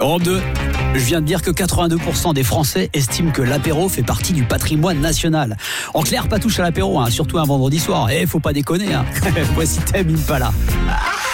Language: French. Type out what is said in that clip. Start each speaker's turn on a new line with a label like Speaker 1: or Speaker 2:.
Speaker 1: Europe 2, je viens de dire que 82% des Français estiment que l'apéro fait partie du patrimoine national. En clair, pas touche à l'apéro, surtout un vendredi soir. Faut pas déconner. Voici Tame Impala.